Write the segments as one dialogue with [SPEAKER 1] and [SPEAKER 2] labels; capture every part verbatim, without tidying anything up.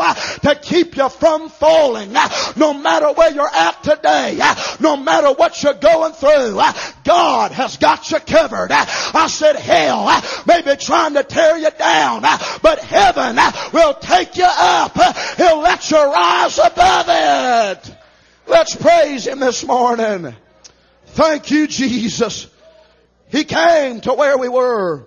[SPEAKER 1] to keep you from falling. No matter where you're at today, no matter what you're going through, God has got you covered. I said hell may be trying to tear you down, but heaven will take you up. He'll let you rise above it. Let's praise Him this morning. Thank you, Jesus. He came to where we were.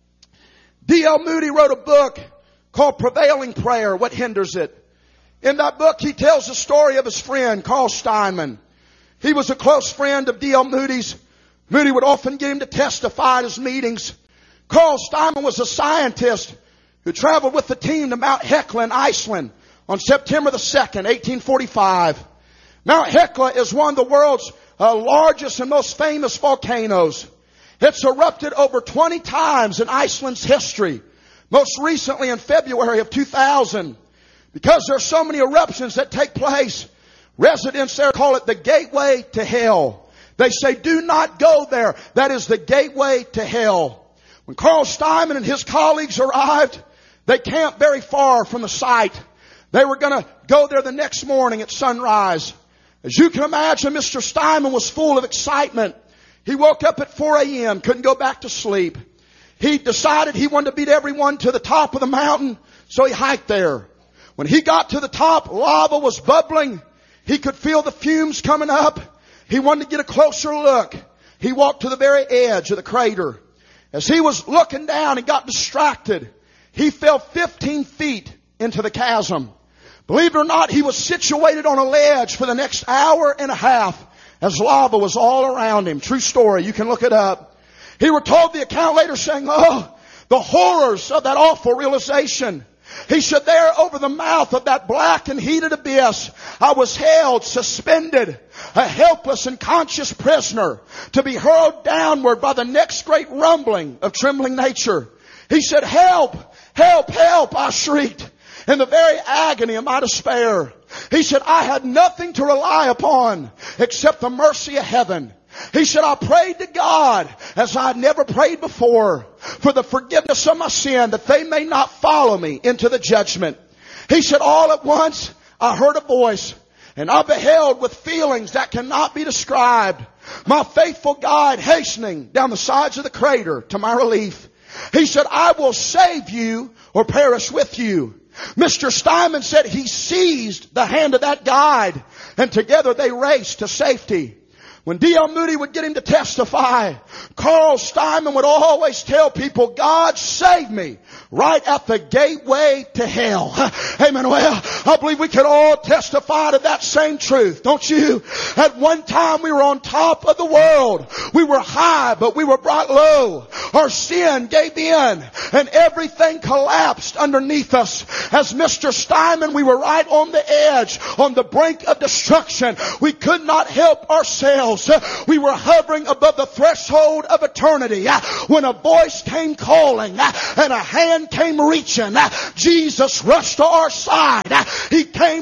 [SPEAKER 1] D L Moody wrote a book called Prevailing Prayer, What Hinders It? In that book, he tells the story of his friend, Carl Steinman. He was a close friend of D L Moody's. Moody would often get him to testify at his meetings. Carl Steinman was a scientist who traveled with the team to Mount Hekla in Iceland on September the second, eighteen forty-five. Mount Hekla is one of the world's uh, largest and most famous volcanoes. It's erupted over twenty times in Iceland's history. Most recently in February of two thousand. Because there are so many eruptions that take place, residents there call it the gateway to hell. They say, do not go there. That is the gateway to hell. When Carl Steinman and his colleagues arrived, they camped very far from the site. They were going to go there the next morning at sunrise. As you can imagine, Mister Steinman was full of excitement. He woke up at four a.m., couldn't go back to sleep. He decided he wanted to beat everyone to the top of the mountain, so he hiked there. When he got to the top, lava was bubbling. He could feel the fumes coming up. He wanted to get a closer look. He walked to the very edge of the crater. As he was looking down and got distracted, he fell fifteen feet into the chasm. Believe it or not, he was situated on a ledge for the next hour and a half as lava was all around him. True story. You can look it up. He were told, the account later saying, oh, the horrors of that awful realization. He said, there over the mouth of that black and heated abyss, I was held, suspended, a helpless and conscious prisoner, to be hurled downward by the next great rumbling of trembling nature. He said, help, help, help, I shrieked, in the very agony of my despair. He said, I had nothing to rely upon except the mercy of heaven. He said, I prayed to God as I had never prayed before for the forgiveness of my sin, that they may not follow me into the judgment. He said, all at once I heard a voice, and I beheld with feelings that cannot be described my faithful guide hastening down the sides of the crater to my relief. He said, I will save you or perish with you. Mister Steinman said he seized the hand of that guide, and together they raced to safety. When D L Moody would get him to testify, Carl Steinman would always tell people, God saved me right at the gateway to hell. Amen. Well, I believe we can all testify to that same truth, don't you? At one time we were on top of the world. We were high, but we were brought low. Our sin gave in and everything collapsed underneath us. As Mister Steinman, we were right on the edge, on the brink of destruction. We could not help ourselves. We were hovering above the threshold of eternity when a voice came calling and a hand came reaching. Jesus rushed to our side. He came